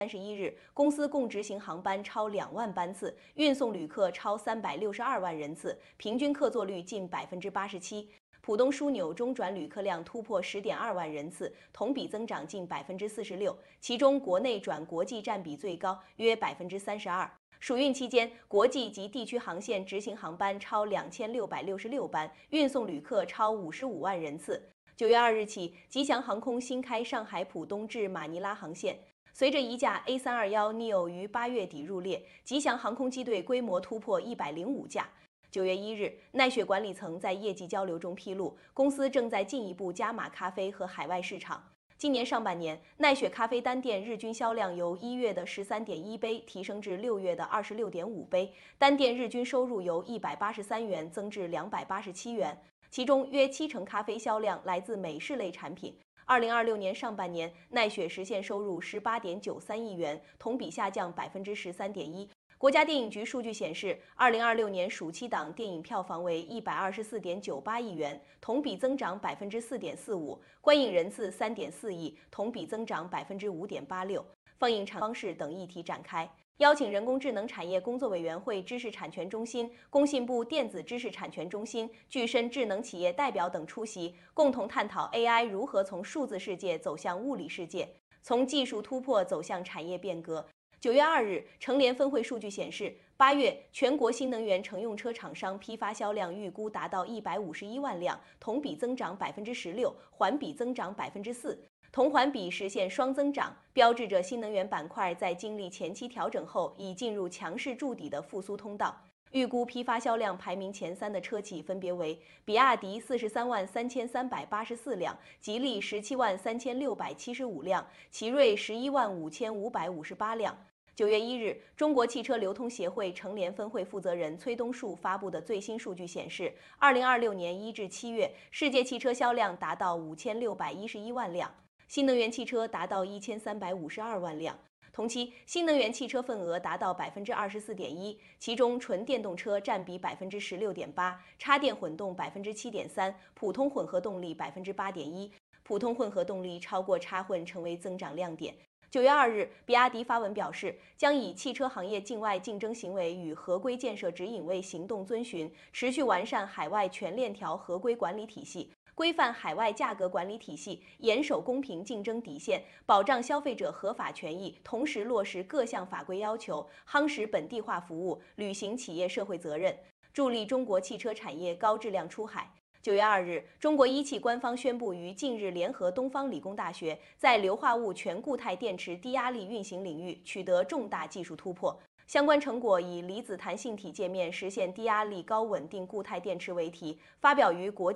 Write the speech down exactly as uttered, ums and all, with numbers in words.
三十一日，公司共执行航班超两万班次，运送旅客超三百六十二万人次，平均客座率近百分之八十七。浦东枢纽中转旅客量突破十点二万人次，同比增长近百分之四十六，其中国内转国际占比最高，约百分之三十二。暑运期间，国际及地区航线执行航班超两千六百六十六班，运送旅客超五十五万人次。九月二日起，吉祥航空新开上海浦东至马尼拉航线。随着一架 A 三二一 neo 于八月底入列，吉祥航空机队规模突破一百零五架。九月一日，奈雪管理层在业绩交流中披露，公司正在进一步加码咖啡和海外市场。今年上半年，奈雪咖啡单店日均销量由一月的十三点一杯提升至六月的二十六点五杯，单店日均收入由一百八十三元增至两百八十七元，其中约七成咖啡销量来自美式类产品。二零二六年上半年，奈雪实现收入十八点九三亿元，同比下降百分之十三点一。国家电影局数据显示，二零二六年暑期档电影票房为一百二十四点九八亿元，同比增长百分之四点四五，观影人次三点四亿，同比增长百分之五点八六。放映场方式等议题展开。邀请人工智能产业工作委员会知识产权中心、工信部电子知识产权中心、具身智能企业代表等出席，共同探讨 A I 如何从数字世界走向物理世界，从技术突破走向产业变革。九月二日，成联分会数据显示，八月全国新能源乘用车厂商批发销量预估达到一百五十一万辆，同比增长百分之十六，环比增长百分之四。同环比实现双增长，标志着新能源板块在经历前期调整后，已进入强势筑底的复苏通道。预估批发销量排名前三的车企分别为比亚迪四十三万三千三百八十四辆，吉利十七万三千六百七十五辆，奇瑞十一万五千五百五十八辆。九月一日，中国汽车流通协会成联分会负责人崔东树发布的最新数据显示，二零二六年一至七月，世界汽车销量达到五千六百一十一万辆。新能源汽车达到一千三百五十二万辆，同期新能源汽车份额达到百分之二十四点一，其中纯电动车占比百分之十六点八，插电混动百分之七点三，普通混合动力百分之八点一，普通混合动力超过插混成为增长亮点。九月二日，比亚迪发文表示，将以汽车行业境外竞争行为与合规建设指引为行动遵循，持续完善海外全链条合规管理体系。规范海外价格管理体系，严守公平竞争底线，保障消费者合法权益，同时落实各项法规要求，夯实本地化服务，履行企业社会责任，助力中国汽车产业高质量出海。九月二日，中国一汽官方宣布于近日联合东方理工大学，在硫化物全固态电池低压力运行领域取得重大技术突破。相关成果以离子弹性体界面实现低压力高稳定固态电池为题，发表于国际